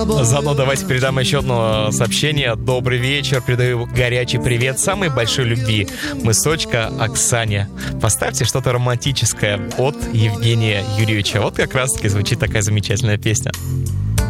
Заодно давайте передам еще одно сообщение. Добрый вечер, передаю горячий привет самой большой любви. Мысочка Оксане. Поставьте что-то романтическое от Евгения Юрьевича. Вот как раз таки звучит такая замечательная песня.